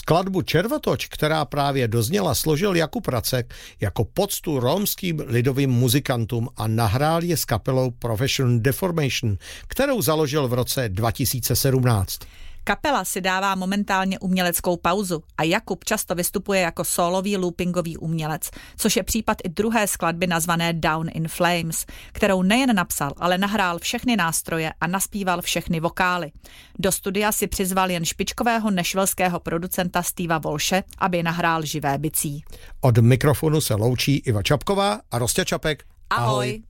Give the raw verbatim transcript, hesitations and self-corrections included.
Skladbu Červotoč, která právě dozněla, složil Jakub Racek jako poctu romským lidovým muzikantům a nahrál je s kapelou Profession Deformation, kterou založil v roce dva tisíce sedmnáct. Kapela si dává momentálně uměleckou pauzu a Jakub často vystupuje jako sólový loopingový umělec, což je případ i druhé skladby nazvané Down in Flames, kterou nejen napsal, ale nahrál všechny nástroje a naspíval všechny vokály. Do studia si přizval jen špičkového nešvilského producenta Steva Volše, aby nahrál živé bicí. Od mikrofonu se loučí Iva Čapková a Rostě Čapek. Ahoj. Ahoj.